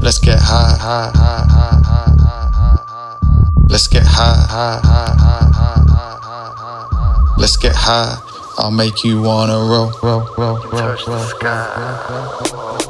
Let's get high, high, high, high, high, high, high. Let's get high, high, high, high, high, high. Let's get high. I'll make you wanna roll, roll, roll, roll, roll, roll, roll.